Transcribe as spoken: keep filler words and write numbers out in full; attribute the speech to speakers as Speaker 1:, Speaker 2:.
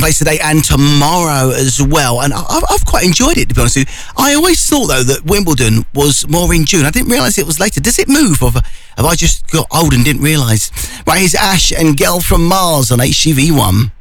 Speaker 1: Place today and tomorrow as well, and I've, I've quite enjoyed it, to be honest with you. I always thought though that Wimbledon was more in June. I didn't realise it was later. Does it move, or have I just got old and didn't realise? Right, here's Ash and Girl from Mars on H G V one.